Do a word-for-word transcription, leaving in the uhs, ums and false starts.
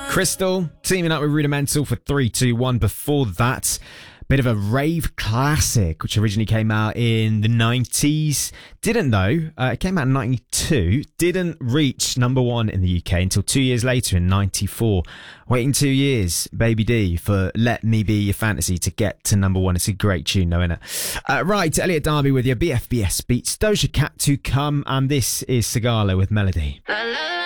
Crystal teaming up with Rudimental for three two one. Before that, bit of a rave classic, which originally came out in the nineties. Didn't though. Uh, it came out in ninety-two. Didn't reach number one in the U K until two years later in ninety-four. Waiting two years, Baby D, for Let Me Be Your Fantasy to get to number one. It's a great tune though, isn't it? Uh, right, Elliot Darby with your B F B S Beats. Doja Cat to come, and this is Sigala with Melody. I love